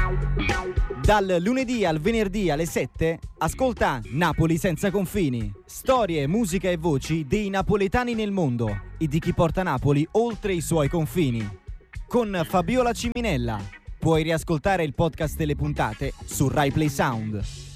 Dal lunedì al venerdì alle 7 ascolta Napoli senza confini. Storie, musica e voci dei napoletani nel mondo e di chi porta Napoli oltre i suoi confini. Con Fabiola Ciminella. Puoi riascoltare il podcast e le puntate su Rai Play Sound.